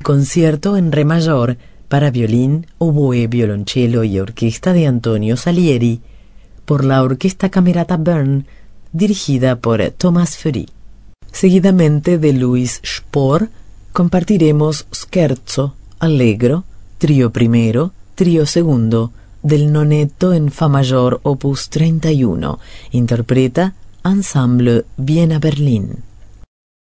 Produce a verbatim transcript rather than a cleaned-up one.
concierto en re mayor para violín, oboe, violonchelo y orquesta de Antonio Salieri, por la Orquesta Camerata Bern, dirigida por Thomas Fury. Seguidamente de Louis Spohr compartiremos Scherzo, Allegro, trío primero, trío segundo, del Nonetto en Fa mayor opus treinta y uno. Interpreta Ensemble Viena Berlín.